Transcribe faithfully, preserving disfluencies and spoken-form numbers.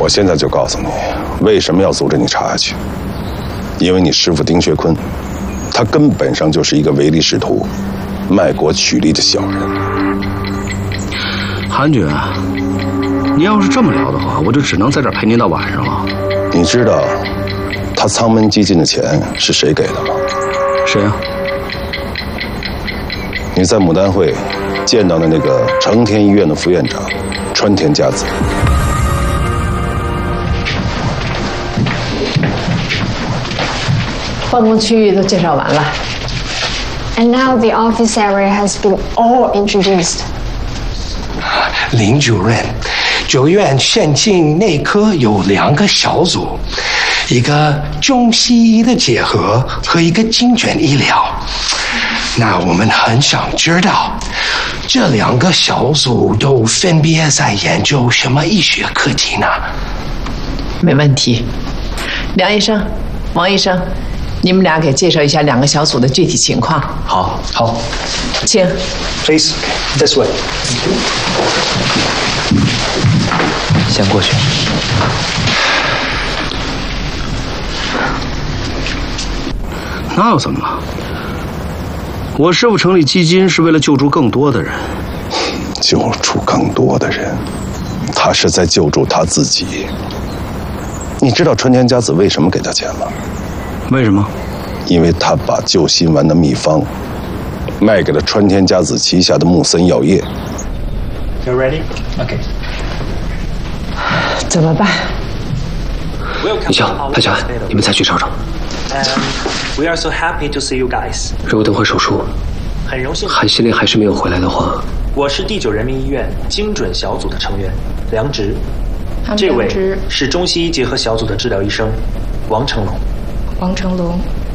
我现在就告诉你，为什么要阻止你查下去？因为你师父丁学坤，他根本上就是一个唯利是图、卖国取利的小人。 韩局，您要是这么聊的话，我就只能在这儿陪您到晚上了。 你知道他仓门基金的钱是谁给的吗？ 谁啊？ 你在牡丹会见到的那个成田医院的副院长川田佳子。 办公区域都介绍完了。 And now the office area has been all introduced. 林主任，九院县境内科有两个小组，一个中西医的结合和一个精准医疗。那我们很想知道，这两个小组都分别在研究什么医学课题呢？ 没问题。梁医生、王医生，你们俩给介绍一下两个小组的具体情况。 好，好， 请。 Please, this way. 先过去。 那又怎么了？我师父成立基金是为了救助更多的人。 救助更多的人，他是在救助他自己。你知道川田佳子为什么给他钱吗？ 为什么？ 因为他把救心丸的秘方卖给了川田佳子旗下的木森药业。 You ready? Okay. 怎么办？ 李强、潘强，你们再去找找。 We are so happy to see you guys. 如果等会手术， 很荣幸。 韩希令还是没有回来的话， 我是第九人民医院精准小组的成员梁植，这位是中西医结合小组的治疗医生王成龙。 王成龙。